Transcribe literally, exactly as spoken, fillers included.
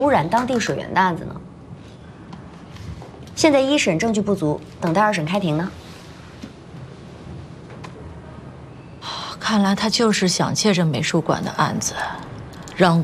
污染当地水源的案子呢。现在一审证据不足，等待二审开庭呢。 看来他就是想借着美术馆的案子，让